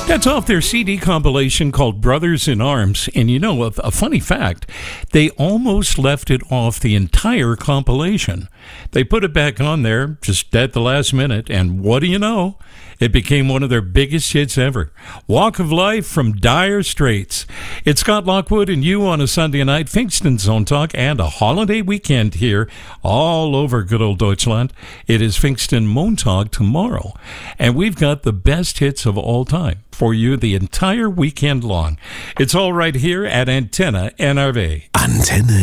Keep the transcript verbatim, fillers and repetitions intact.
That's off their C D compilation called Brothers in Arms. And you know, a, a funny fact, they almost left it off the entire compilation. They put it back on there just at the last minute, and what do you know? It became one of their biggest hits ever. Walk of Life from Dire Straits. It's Scott Lockwood and you on a Sunday night, Pfingsten Zone Talk, and a holiday weekend here all over good old Deutschland. It is Pfingsten Montag tomorrow, and we've got the best hits of all time for you the entire weekend long. It's all right here at Antenne N R V. Antenne